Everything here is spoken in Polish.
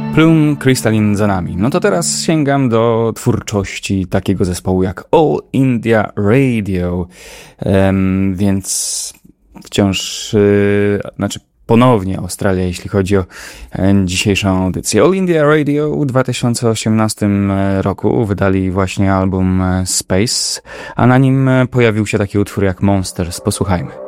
Plum Crystalline za nami. No to teraz sięgam do twórczości takiego zespołu jak All India Radio, więc wciąż, ponownie Australia, jeśli chodzi o dzisiejszą audycję. All India Radio w 2018 roku wydali właśnie album Space, a na nim pojawił się taki utwór jak Monsters. Posłuchajmy.